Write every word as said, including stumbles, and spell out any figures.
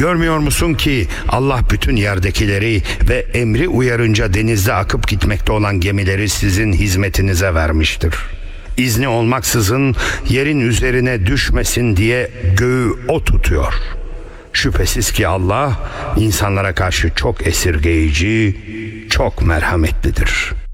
Görmüyor musun ki Allah bütün yerdekileri ve emri uyarınca denizde akıp gitmekte olan gemileri sizin hizmetinize vermiştir. İzni olmaksızın yerin üzerine düşmesin diye göğü o tutuyor. Şüphesiz ki Allah insanlara karşı çok esirgeyici, çok merhametlidir.